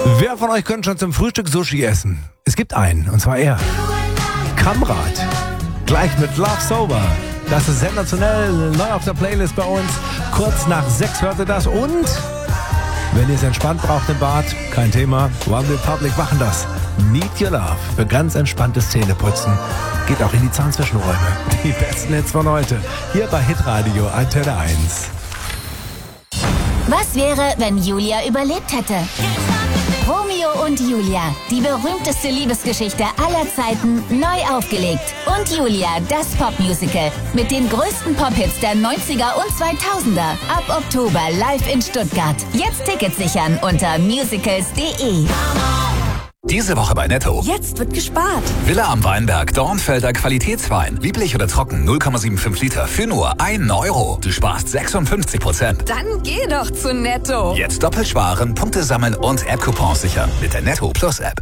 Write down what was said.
Wer von euch könnte schon zum Frühstück Sushi essen? Es gibt einen, und zwar er. Kamrat. Gleich mit Love Sober. Das ist sensationell, neu auf der Playlist bei uns. Kurz nach 6 hört ihr das. Und wenn ihr es entspannt braucht im Bad, kein Thema. One Republic machen das. Need Your Love für ganz entspanntes Zähneputzen. Geht auch in die Zahnzwischenräume. Die besten Hits von heute. Hier bei Hitradio Antenne 1. Was wäre, wenn Julia überlebt hätte? Romeo und Julia, die berühmteste Liebesgeschichte aller Zeiten, neu aufgelegt. Und Julia, das Popmusical mit den größten Pop-Hits der 90er und 2000er. Ab Oktober live in Stuttgart. Jetzt Tickets sichern unter musicals.de. Diese Woche bei Netto. Jetzt wird gespart. Villa am Weinberg, Dornfelder Qualitätswein. Lieblich oder trocken, 0,75 Liter für nur 1 Euro. Du sparst 56%. Dann geh doch zu Netto. Jetzt doppelt sparen, Punkte sammeln und App-Coupons sichern mit der Netto Plus App.